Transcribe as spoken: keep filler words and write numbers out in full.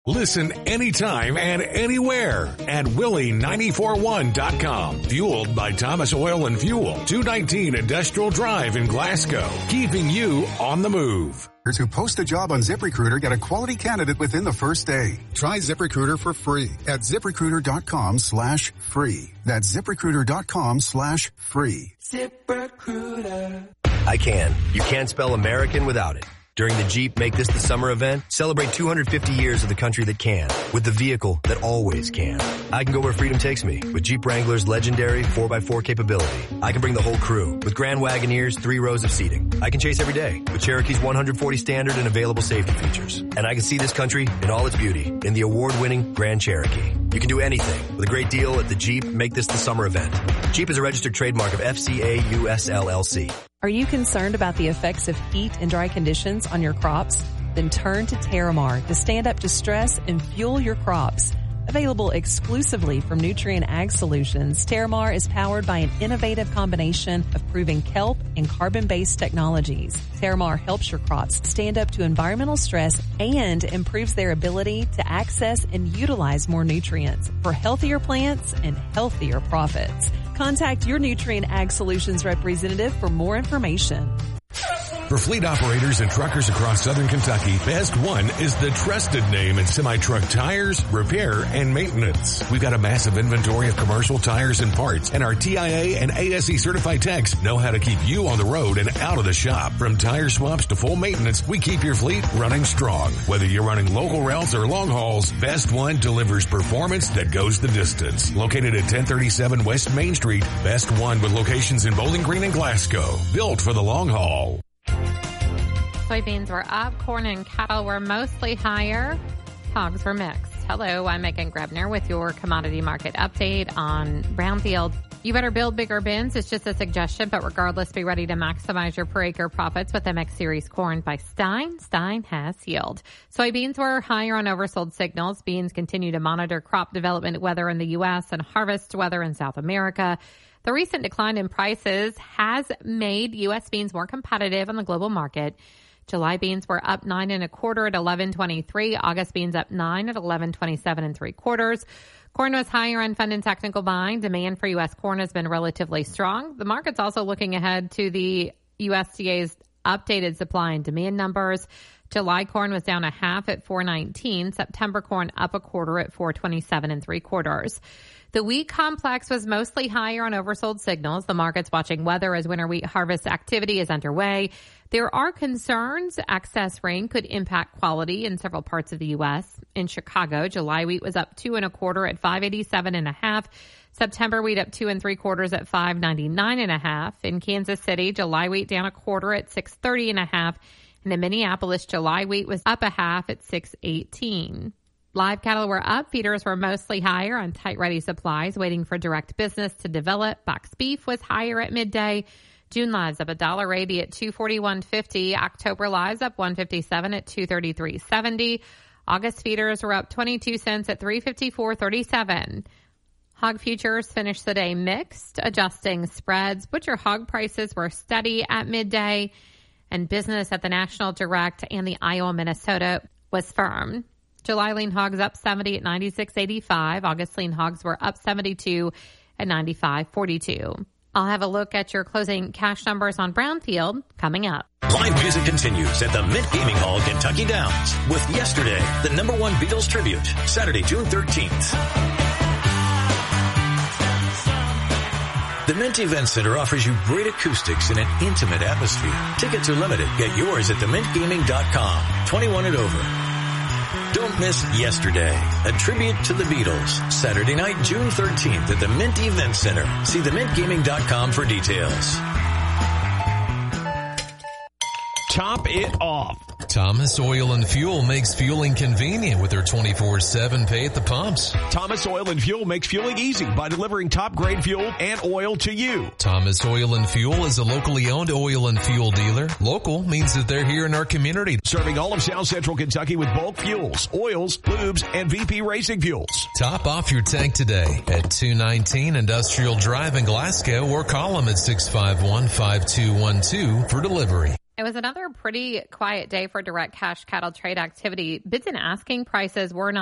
Listen anytime and anywhere at Willie nine four one dot com. Fueled by Thomas Oil and Fuel, two nineteen Industrial Drive in Glasgow. Keeping you on the move. Who post a job on ZipRecruiter get a quality candidate within the first day. Try ZipRecruiter for free at ZipRecruiter.com slash free. That's ZipRecruiter.com slash free. ZipRecruiter. I can. You can't spell American without it. During the Jeep Make This the Summer event, celebrate two hundred fifty years of the country that can, with the vehicle that always can. I can go where freedom takes me with Jeep Wrangler's legendary four by four capability. I can bring the whole crew with Grand Wagoneer's three rows of seating. I can chase every day with Cherokee's one hundred forty standard and available safety features. And I can see this country in all its beauty in the award-winning Grand Cherokee. You can do anything with a great deal at the Jeep Make This the Summer event. Jeep is a registered trademark of F C A U S L L C. Are you concerned about the effects of heat and dry conditions on your crops? Then turn to Terramar to stand up to stress and fuel your crops. Available exclusively from Nutrien Ag Solutions, Terramar is powered by an innovative combination of proven kelp and carbon-based technologies. Terramar helps your crops stand up to environmental stress and improves their ability to access and utilize more nutrients for healthier plants and healthier profits. Contact your Nutrien Ag Solutions representative for more information. For fleet operators and truckers across southern Kentucky, Best One is the trusted name in semi-truck tires, repair, and maintenance. We've got a massive inventory of commercial tires and parts, and our T I A and A S E certified techs know how to keep you on the road and out of the shop. From tire swaps to full maintenance, we keep your fleet running strong. Whether you're running local routes or long hauls, Best One delivers performance that goes the distance. Located at ten thirty-seven West Main Street, Best One with locations in Bowling Green and Glasgow. Built for the long haul. Soybeans were up, corn and cattle were mostly higher, hogs were mixed. Hello, I'm Megan Grebner with your commodity market update on Brownfield. You better build bigger bins. It's just a suggestion, but regardless, be ready to maximize your per acre profits with M X Series corn by Stein. Stein has yield. Soybeans were higher on oversold signals. Beans continue to monitor crop development weather in the U S and harvest weather in South America. The recent decline in prices has made U S beans more competitive on the global market. July beans were up nine and a quarter at eleven twenty-three. August beans up nine at eleven twenty-seven and three quarters. Corn was higher on fund and technical buying. Demand for U S corn has been relatively strong. The market's also looking ahead to the U S D A's updated supply and demand numbers. July corn was down a half at four nineteen. September corn up a quarter at four twenty-seven and three quarters. The wheat complex was mostly higher on oversold signals. The market's watching weather as winter wheat harvest activity is underway. There are concerns excess rain could impact quality in several parts of the U S. In Chicago, July wheat was up two and a quarter at five eighty-seven and a half. September wheat up two and three quarters at five ninety-nine and a half. In Kansas City, July wheat down a quarter at six thirty and a half. And in Minneapolis, July wheat was up a half at six eighteen. Live cattle were up. Feeders were mostly higher on tight ready supplies, waiting for direct business to develop. Box beef was higher at midday. June lives up one dollar eighty at two forty-one fifty. October lives up one fifty-seven at two thirty-three seventy. August feeders were up twenty-two cents at three fifty-four thirty-seven. Hog futures finished the day mixed, adjusting spreads. Butcher hog prices were steady at midday, and business at the National Direct and the Iowa, Minnesota was firm. July lean hogs up seventy at ninety-six eighty-five. August lean hogs were up seventy-two at ninety-five forty-two. I'll have a look at your closing cash numbers on Brownfield coming up. Live music continues at the Mint Gaming Hall, Kentucky Downs with Yesterday, the number one Beatles tribute, Saturday, June thirteenth. The Mint Event Center offers you great acoustics in an intimate atmosphere. Tickets are limited. Get yours at the mint gaming dot com. twenty-one and over. Don't miss Yesterday, a tribute to the Beatles. Saturday night, June thirteenth at the Mint Event Center. See the mint gaming dot com for details. Top it off. Thomas Oil and Fuel makes fueling convenient with their twenty-four seven pay at the pumps. Thomas Oil and Fuel makes fueling easy by delivering top-grade fuel and oil to you. Thomas Oil and Fuel is a locally owned oil and fuel dealer. Local means that they're here in our community. Serving all of South Central Kentucky with bulk fuels, oils, lubes, and V P Racing fuels. Top off your tank today at two nineteen Industrial Drive in Glasgow or call them at six five one, five two one two for delivery. It was another pretty quiet day for direct cash cattle trade activity. Bids and asking prices were not